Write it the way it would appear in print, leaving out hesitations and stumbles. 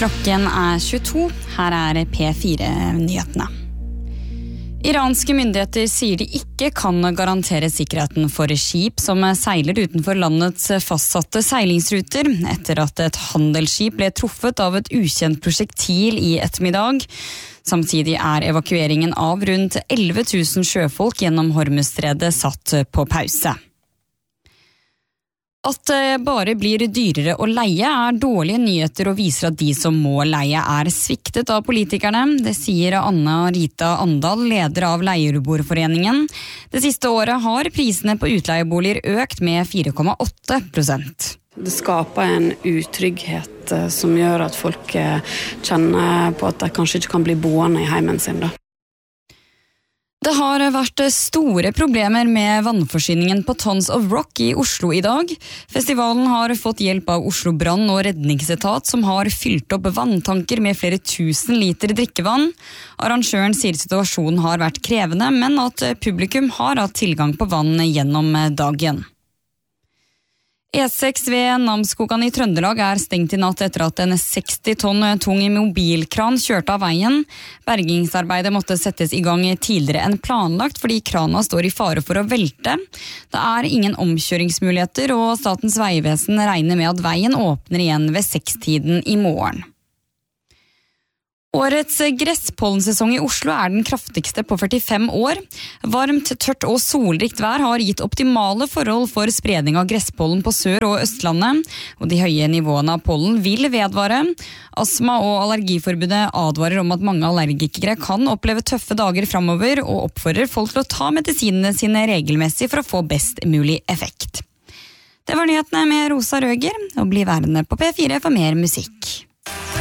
Klokken 22. Her P4-nyhetene. Iranske myndigheter sier de ikke kan garantere sikkerheten for skip som seiler utenfor landets fastsatte seilingsruter, etter at et handelsskip ble truffet av et ukjent prosjektil i ettermiddag. Samtidig evakueringen av rundt 11 000 sjøfolk gjennom Hormuzstredet satt på pause. At det bare blir dyrere å leie dårlige nyheter og viser at de som må leie sviktet av politikerne. Det sier Anna Rita Andal, leder av Leieboerforeningen. Det siste året har prisene på utleieboliger økt med 4,8%. Det skaper en utrygghet som gjør at folk kjenner på at de kanskje ikke kan bli boende i heimen sin da. Det har vært store problemer med vannforsyningen på Tons of Rock i Oslo i dag. Festivalen har fått hjelp av Oslo Brann- og redningsetat som har fylt opp vanntanker med flere tusen liter drikkevann. Arrangøren sier situasjonen har vært krevende, men at publikum har hatt tilgang på vann gjennom dagen. E6 ved Namsskogan i Trøndelag stengt i natt etter at en 60 tonn tung mobilkran kjørte av veien. Bergingsarbeidet måtte settes i gang tidligere enn planlagt fordi krana står i fare for å velte. Det ingen omkjøringsmuligheter, og Statens vegvesen regner med at veien åpner igjen ved 6-tiden i morgen. Årets gresspollensesong i Oslo den kraftigste på 45 år. Varmt, tørt og solrikt vær har gitt optimale forhold for spredning av gresspollen på Sør- og Østlandet, og de høye nivåene av pollen vil vedvare. Astma- og allergiforbudet advarer om at mange allergikere kan oppleve tøffe dager fremover, og oppfordrer folk til å ta medisinene sine regelmessig for å få best mulig effekt. Det var nyhetene med Rosa Røger, og bli værende på P4 for mer musikk.